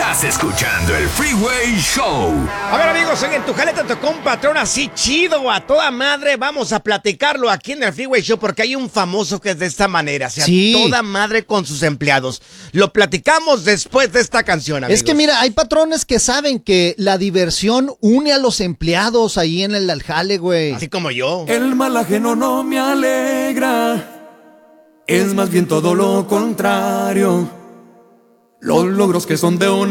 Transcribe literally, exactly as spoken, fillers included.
Estás escuchando el Freeway Show. A ver, amigos, en tu jale te tocó un patrón así chido, a toda madre. Vamos a platicarlo aquí en el Freeway Show porque hay un famoso que es de esta manera. O sea, Sí. toda madre con sus empleados. Lo platicamos después de esta canción, amigos. Es que mira, hay patrones que saben que la diversión une a los empleados ahí en el al jale, güey. Así como yo. El mal ajeno no me alegra, es más bien todo lo contrario. Los logros que son de una